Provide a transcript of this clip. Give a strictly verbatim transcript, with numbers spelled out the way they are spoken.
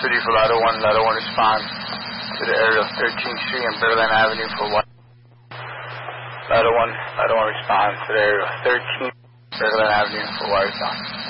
custody for Ladder one. Ladder one responds to the area of thirteenth Street and Berlin Avenue for one. Ladder one, Ladder one responds to the area of thirteenth Berlin Avenue for Watertown.